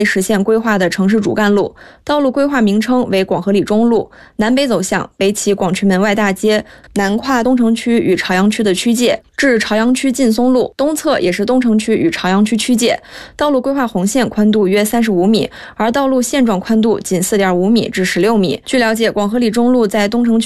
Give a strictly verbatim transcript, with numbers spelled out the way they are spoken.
实现规划的城市主干路，道路规划名称为广河里中路，南北走向，北起广渠门外大街，南跨东城区与朝阳区的区界，至朝阳区劲松路，东侧也是东城区与朝阳区区界。道路规划红线宽度约三十五米，而道路线状宽度仅 四点五米至十六米。据了解，广河里中路在东城区